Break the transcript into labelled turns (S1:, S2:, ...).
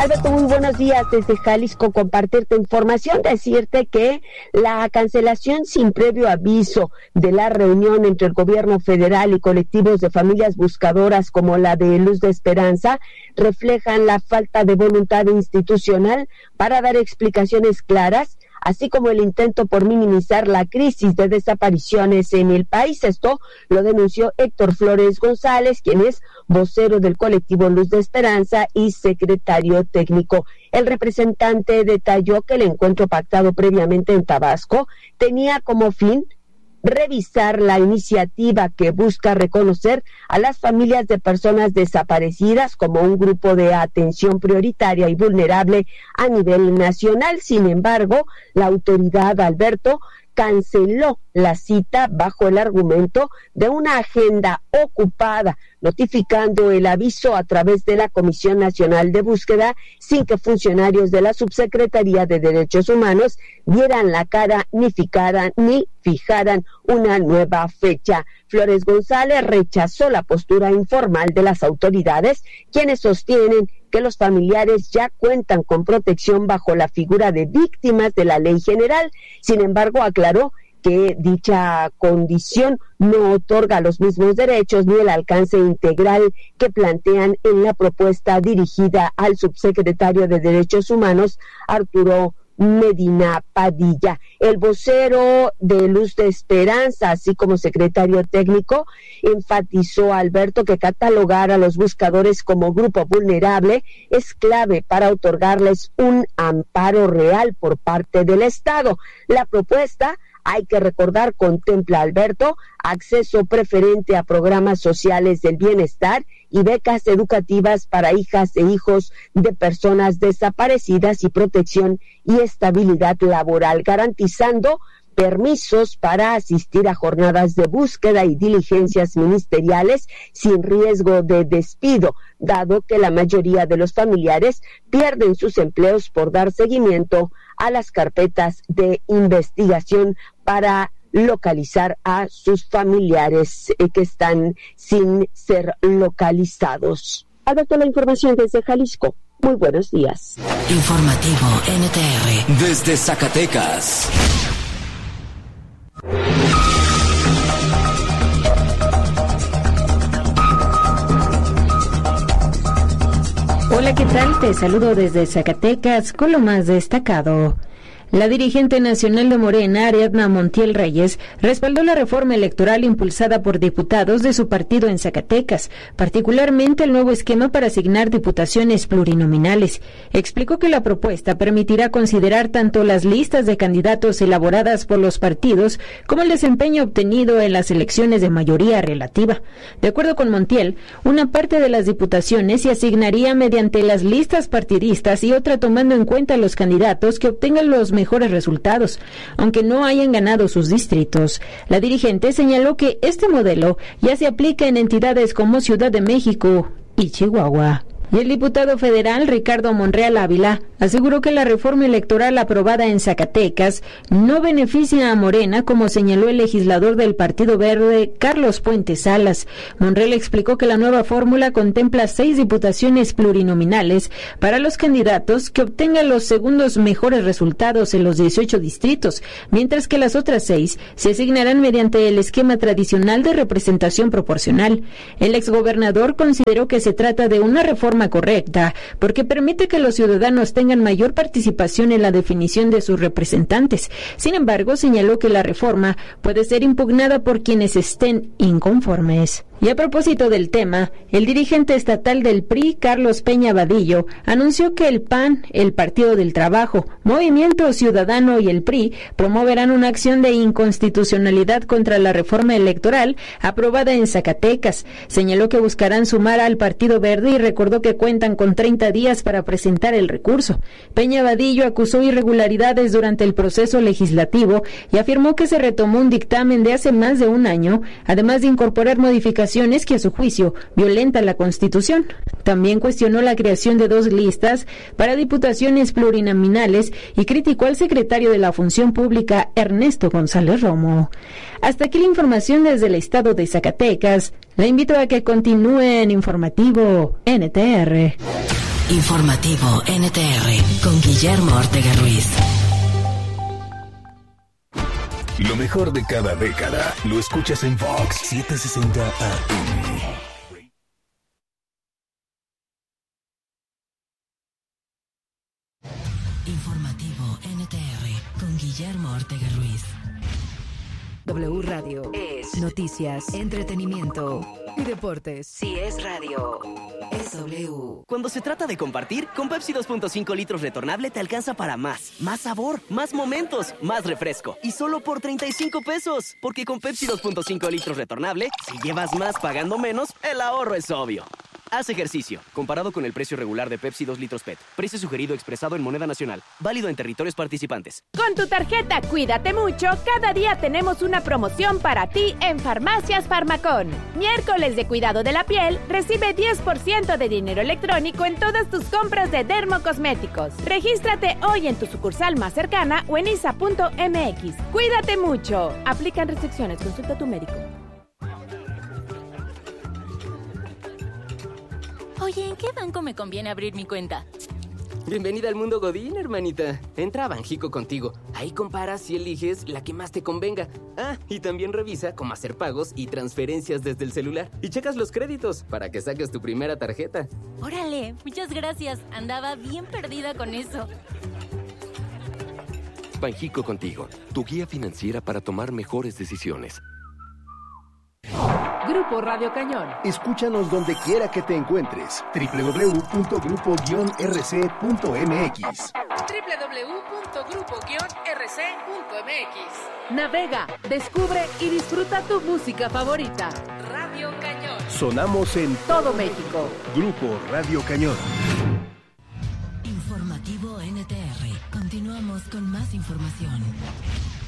S1: Alberto, muy buenos días desde Jalisco, compartirte información, decirte que la cancelación sin previo aviso de la reunión entre el gobierno federal y colectivos de familias buscadoras como la de Luz de Esperanza reflejan la falta de voluntad institucional para dar explicaciones claras, así como el intento por minimizar la crisis de desapariciones en el país. Esto lo denunció Héctor Flores González, quien es vocero del colectivo Luz de Esperanza y secretario técnico. El representante detalló que el encuentro pactado previamente en Tabasco tenía como fin revisar la iniciativa que busca reconocer a las familias de personas desaparecidas como un grupo de atención prioritaria y vulnerable a nivel nacional. Sin embargo, la autoridad, Alberto, canceló la cita bajo el argumento de una agenda ocupada, notificando el aviso a través de la Comisión Nacional de Búsqueda sin que funcionarios de la Subsecretaría de Derechos Humanos dieran la cara ni fijaran una nueva fecha. Flores González rechazó la postura informal de las autoridades, quienes sostienen que los familiares ya cuentan con protección bajo la figura de víctimas de la ley general. Sin embargo, aclaró que dicha condición no otorga los mismos derechos ni el alcance integral que plantean en la propuesta dirigida al subsecretario de Derechos Humanos, Arturo Medina Padilla. El vocero de Luz de Esperanza, así como secretario técnico, enfatizó, Alberto, que catalogar a los buscadores como grupo vulnerable es clave para otorgarles un amparo real por parte del Estado. La propuesta, hay que recordar, contempla, Alberto, acceso preferente a programas sociales del bienestar y becas educativas para hijas e hijos de personas desaparecidas y protección y estabilidad laboral, garantizando permisos para asistir a jornadas de búsqueda y diligencias ministeriales sin riesgo de despido, dado que la mayoría de los familiares pierden sus empleos por dar seguimiento a las carpetas de investigación para localizar a sus familiares que están sin ser localizados. Alberto, la información desde Jalisco. Muy buenos días.
S2: Informativo NTR. Desde Zacatecas.
S3: Hola, ¿qué tal? Te saludo desde Zacatecas con lo más destacado. La dirigente nacional de Morena, Ariadna Montiel Reyes, respaldó la reforma electoral impulsada por diputados de su partido en Zacatecas, particularmente el nuevo esquema para asignar diputaciones plurinominales. Explicó que la propuesta permitirá considerar tanto las listas de candidatos elaboradas por los partidos como el desempeño obtenido en las elecciones de mayoría relativa. De acuerdo con Montiel, una parte de las diputaciones se asignaría mediante las listas partidistas y otra tomando en cuenta los candidatos que obtengan los mejores resultados, aunque no hayan ganado sus distritos. La dirigente señaló que este modelo ya se aplica en entidades como Ciudad de México y Chihuahua. Y el diputado federal Ricardo Monreal Ávila aseguró que la reforma electoral aprobada en Zacatecas no beneficia a Morena, como señaló el legislador del Partido Verde, Carlos Puentes Salas. Monreal explicó que la nueva fórmula contempla 6 diputaciones plurinominales para los candidatos que obtengan los segundos mejores resultados en los 18 distritos, mientras que las otras 6 se asignarán mediante el esquema tradicional de representación proporcional. El exgobernador consideró que se trata de una reforma correcta, porque permite que los ciudadanos tengan mayor participación en la definición de sus representantes. Sin embargo, señaló que la reforma puede ser impugnada por quienes estén inconformes. Y a propósito del tema, el dirigente estatal del PRI, Carlos Peña Vadillo, anunció que el PAN, el Partido del Trabajo, Movimiento Ciudadano y el PRI promoverán una acción de inconstitucionalidad contra la reforma electoral aprobada en Zacatecas. Señaló que buscarán sumar al Partido Verde y recordó que cuentan con 30 días para presentar el recurso. Peña Vadillo acusó irregularidades durante el proceso legislativo y afirmó que se retomó un dictamen de hace más de un año, además de incorporar modificaciones que a su juicio violentan la Constitución. También cuestionó la creación de 2 listas para diputaciones plurinominales y criticó al secretario de la Función Pública, Ernesto González Romo. Hasta aquí la información desde el estado de Zacatecas. La invito a que continúe en Informativo NTR.
S2: Informativo NTR con Guillermo Ortega Ruiz.
S4: Lo mejor de cada década lo escuchas en Vox 760 AM.
S2: Informativo NTR con Guillermo Ortega Ruiz.
S5: W Radio es noticias, entretenimiento y deportes.
S6: Si es radio, es W. Cuando se trata de compartir, con Pepsi 2.5 litros retornable te alcanza para más sabor, más momentos, más refresco. Y solo por 35 pesos. Porque con Pepsi 2.5 litros retornable, si llevas más pagando menos, el ahorro es obvio. Haz ejercicio, comparado con el precio regular de Pepsi 2 litros PET. Precio sugerido expresado en moneda nacional. Válido en territorios participantes.
S7: Con tu tarjeta Cuídate Mucho, cada día tenemos una promoción para ti en Farmacias Farmacón. Miércoles de cuidado de la piel, recibe 10% de dinero electrónico en todas tus compras de dermocosméticos. Regístrate hoy en tu sucursal más cercana o en isa.mx. Cuídate mucho. Aplican restricciones. Consulta a tu médico.
S8: Oye, ¿en qué banco me conviene abrir mi cuenta?
S9: Bienvenida al mundo Godín, hermanita. Entra a Banjico Contigo. Ahí comparas y eliges la que más te convenga. Ah, y también revisa cómo hacer pagos y transferencias desde el celular. Y checas los créditos para que saques tu primera tarjeta.
S8: Órale, muchas gracias. Andaba bien perdida con eso.
S10: Banjico Contigo, tu guía financiera para tomar mejores decisiones.
S11: Grupo Radio Cañón.
S4: Escúchanos donde quiera que te encuentres. www.grupo-rc.mx.
S11: www.grupo-rc.mx. Navega, descubre y disfruta tu música favorita. Radio Cañón.
S4: Sonamos en
S11: todo México.
S4: Grupo Radio Cañón.
S2: Informativo NTR. Continuamos con más información.